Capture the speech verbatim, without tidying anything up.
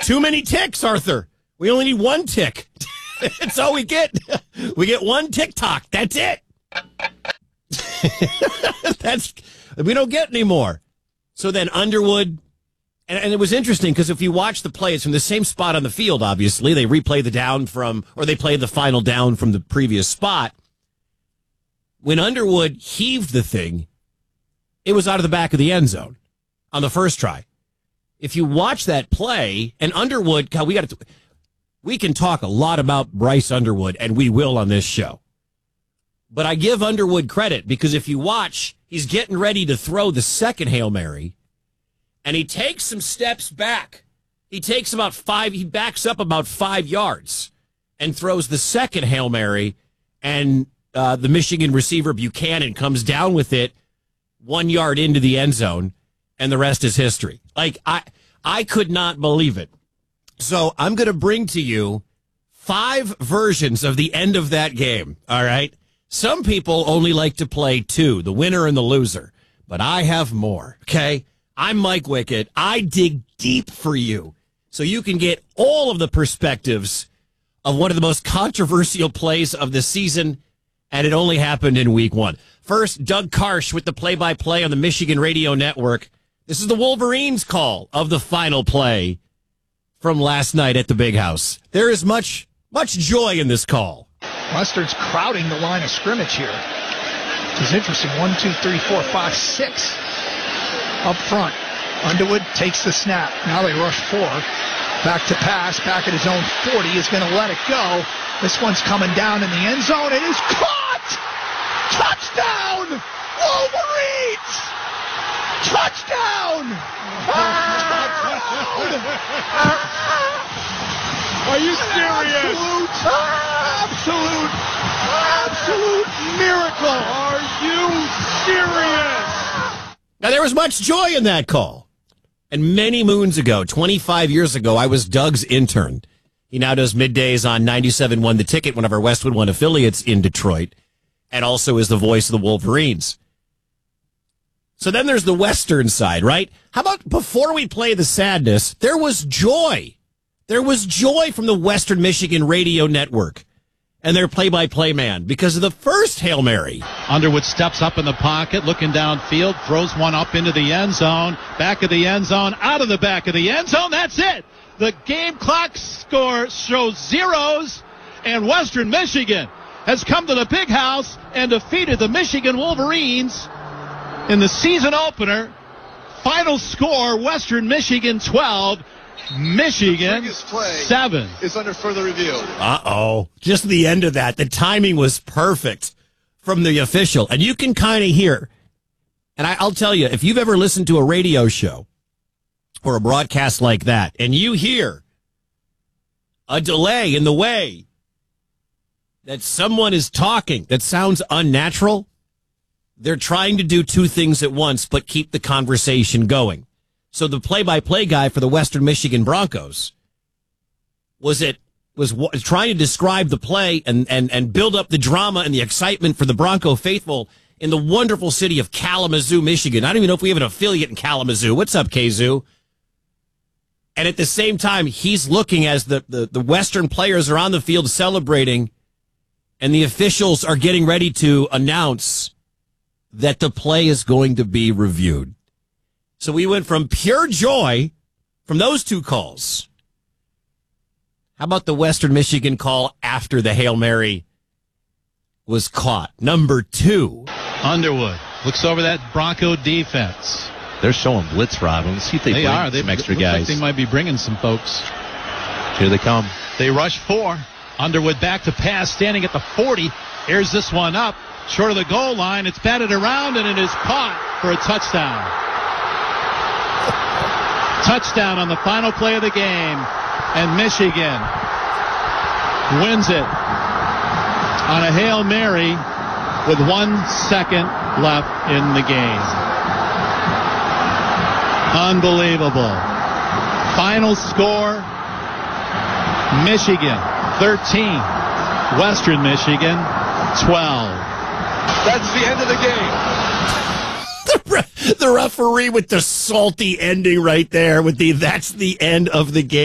Too many ticks, Arthur. We only need one tick. That's all we get. We get one TikTok. That's it. That's we don't get any more. So then Underwood, and, and it was interesting because if you watch the play, it's from the same spot on the field, obviously. They replay the down from, or they play the final down from the previous spot. When Underwood heaved the thing, it was out of the back of the end zone on the first try. If you watch that play, and Underwood, God, we got to, we can talk a lot about Bryce Underwood, and we will on this show. But I give Underwood credit because if you watch, he's getting ready to throw the second Hail Mary, and he takes some steps back. He takes about five, he backs up about five yards and throws the second Hail Mary, and uh, the Michigan receiver Buchanan comes down with it one yard into the end zone, and the rest is history. Like, I, I could not believe it. So I'm going to bring to you five versions of the end of that game, all right? Some people only like to play two, the winner and the loser. But I have more, okay? I'm Mike Wickett. I dig deep for you so you can get all of the perspectives of one of the most controversial plays of the season, and it only happened in week one. First, Doug Karsh with the play-by-play on the Michigan Radio Network. This is the Wolverines' call of the final play from last night at the Big House. There is much, much joy in this call. Mustard's crowding the line of scrimmage here. Which is interesting. One, two, three, four, five, six up front. Underwood takes the snap. Now they rush four. Back to pass. Back at his own forty. Is going to let it go. This one's coming down in the end zone. It is caught! Touchdown! Wolverines! Touchdown! Are you serious? Absolute, absolute, absolute miracle. Are you serious? Now, there was much joy in that call. And many moons ago, twenty-five years ago, I was Doug's intern. He now does middays on ninety-seven point one The Ticket, one of our Westwood One affiliates in Detroit, and also is the voice of the Wolverines. So then there's the Western side, right? How about before we play the sadness, there was joy. There was joy from the Western Michigan Radio Network and their play-by-play man because of the first Hail Mary. Underwood steps up in the pocket, looking downfield, throws one up into the end zone, back of the end zone, out of the back of the end zone. That's it. The game clock score shows zeros, and Western Michigan has come to the Big House and defeated the Michigan Wolverines in the season opener. Final score, Western Michigan twelve, Michigan seven. Is under further review. Uh-oh. Just the end of that. The timing was perfect from the official. And you can kind of hear, and I, I'll tell you, if you've ever listened to a radio show or a broadcast like that, and you hear a delay in the way that someone is talking that sounds unnatural, they're trying to do two things at once, but keep the conversation going. So the play-by-play guy for the Western Michigan Broncos was it was w- trying to describe the play and, and, and build up the drama and the excitement for the Bronco faithful in the wonderful city of Kalamazoo, Michigan. I don't even know if we have an affiliate in Kalamazoo. What's up, Kazoo? And at the same time, he's looking as the, the, the Western players are on the field celebrating, and the officials are getting ready to announce that the play is going to be reviewed. So we went from pure joy from those two calls. How about the Western Michigan call after the Hail Mary was caught? Number two. Underwood looks over that Bronco defense. They're showing blitz, Robin. Let's see if they, They bring are. They some extra looks guys. Like they might be bringing some folks. Here they come. They rush four. Underwood back to pass, standing at the forty. Here's this one up, short of the goal line. It's batted around, and it is caught for a touchdown. Touchdown on the final play of the game, and Michigan wins it on a Hail Mary with one second left in the game. Unbelievable. Final score, Michigan thirteen, Western Michigan twelve. That's the end of the game. The referee with the salty ending right there with the that's the end of the game.